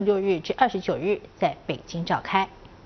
6日至29日在北京召开。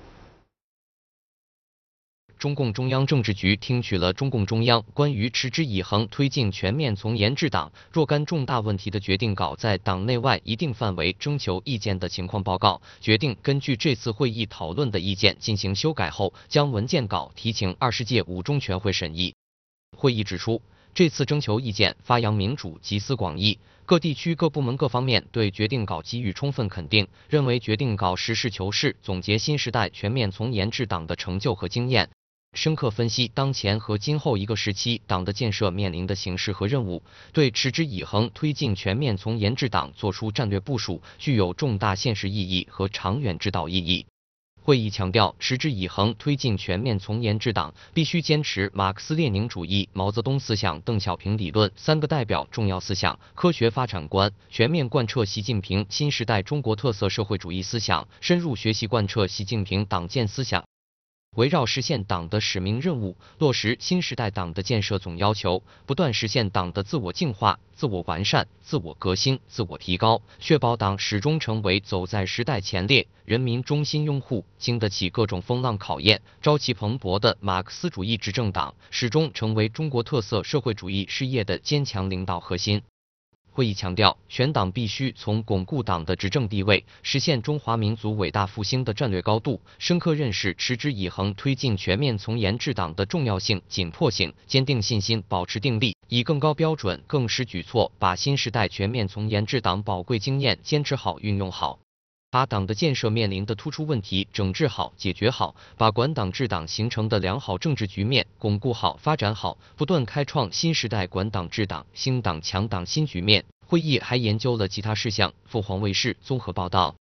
中共中央政治局听取了中共中央关于持之以恒推进全面从严治党若干重大问题的决定稿在党内外一定范围征求意见的情况报告，决定根据这次会议讨论的意见进行修改后，将文件稿提请20届五中全会审议。会议指出，这次征求意见发扬民主，集思广益，各地区各部门各方面对决定稿给予充分肯定，认为决定稿实事求是，总结新时代全面从严治党的成就和经验，深刻分析当前和今后一个时期党的建设面临的形势和任务，对持之以恒推进全面从严治党作出战略部署，具有重大现实意义和长远指导意义。会议强调，持之以恒推进全面从严治党，必须坚持马克思列宁主义、毛泽东思想、邓小平理论三个代表重要思想，科学发展观，全面贯彻习近平新时代中国特色社会主义思想，深入学习贯彻习近平党建思想。围绕实现党的使命任务，落实新时代党的建设总要求，不断实现党的自我净化、自我完善、自我革新、自我提高，确保党始终成为走在时代前列、人民中心拥护、经得起各种风浪考验、朝气蓬勃的马克思主义执政党，始终成为中国特色社会主义事业的坚强领导核心。会议强调，全党必须从巩固党的执政地位，实现中华民族伟大复兴的战略高度，深刻认识持之以恒推进全面从严治党的重要性、紧迫性，坚定信心，保持定力，以更高标准、更实举措，把新时代全面从严治党宝贵经验坚持好、运用好。把党的建设面临的突出问题整治好、解决好，把管党治党形成的良好政治局面巩固好、发展好，不断开创新时代管党治党、兴党强党新局面。会议还研究了其他事项。凤凰卫视综合报道。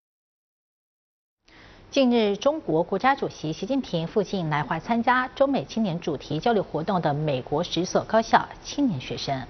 近日，中国国家主席习近平赴京来华参加中美青年主题交流活动的美国10所高校青年学生。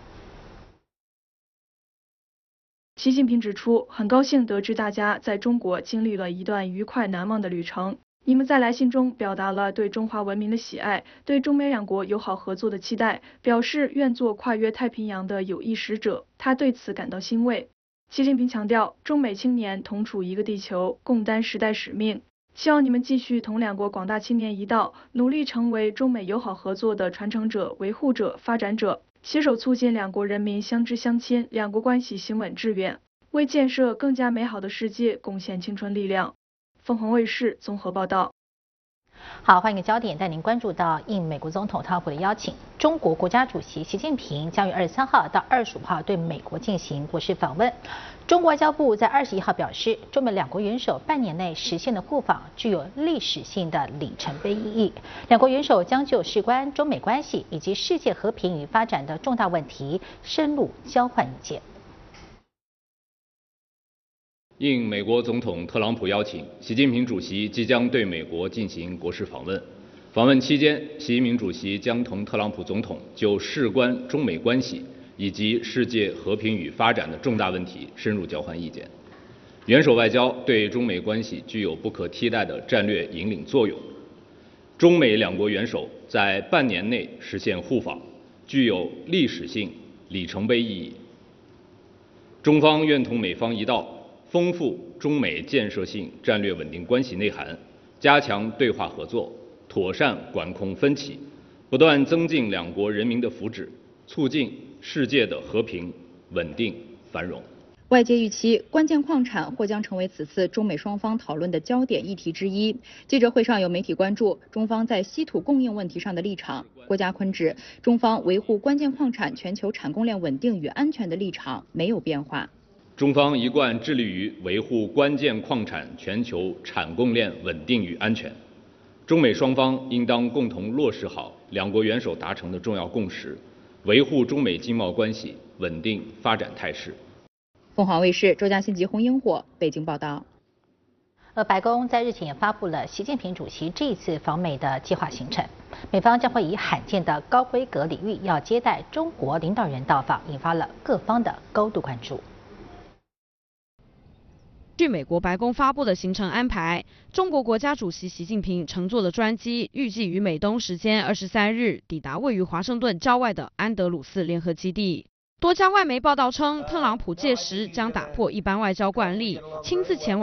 习近平指出，很高兴得知大家在中国经历了一段愉快难忘的旅程。你们在来信中表达了对中华文明的喜爱，对中美两国友好合作的期待，表示愿做跨越太平洋的友谊使者。他对此感到欣慰。习近平强调，中美青年同处一个地球，共担时代使命，希望你们继续同两国广大青年一道，努力成为中美友好合作的传承者、维护者、发展者。携手促进两国人民相知相亲，两国关系行稳致远，为建设更加美好的世界贡献青春力量。凤凰卫视综合报道。 好，换一个焦点，带您关注到应美国总统特朗普的邀请，中国国家主席习近平将于23号到25号对美国进行国事访问。中国外交部在21号表示，中美两国元首半年内实现的互访具有历史性的里程碑意义，两国元首将就事关中美关系以及世界和平与发展的重大问题深入交换意见。 应美国总统特朗普邀请，习近平主席即将对美国进行国事访问。访问期间，习近平主席将同特朗普总统就事关中美关系以及世界和平与发展的重大问题深入交换意见。元首外交对中美关系具有不可替代的战略引领作用。中美两国元首在半年内实现互访，具有历史性里程碑意义。中方愿同美方一道，丰富中美建设性战略稳定关系内涵，加强对话合作，妥善管控分歧，不断增进两国人民的福祉，促进世界的和平、稳定、繁荣。 外界预期，关键矿产或将成为此次中美双方讨论的焦点议题之一。记者会上有媒体关注中方在稀土供应问题上的立场。郭家坤指，中方维护关键矿产全球产供链稳定与安全的立场没有变化。 中方一贯致力于维护关键矿产全球产供链稳定与安全。中美双方应当共同落实好两国元首达成的重要共识，维护中美经贸关系稳定发展态势。 凤凰卫视周佳欣、吉红英获北京报道。 白宫在日前也发布了习近平主席这一次访美的计划行程，美方将会以罕见的高规格礼遇要接待中国领导人到访，引发了各方的高度关注。 据美国白宫发布的行程安排，中国国家主席习近平乘坐的专机预计于美东时间23日抵达位于华盛顿郊外的安德鲁斯联合基地。 多家外媒报道称，特朗普届时将打破一般外交惯例，亲自前往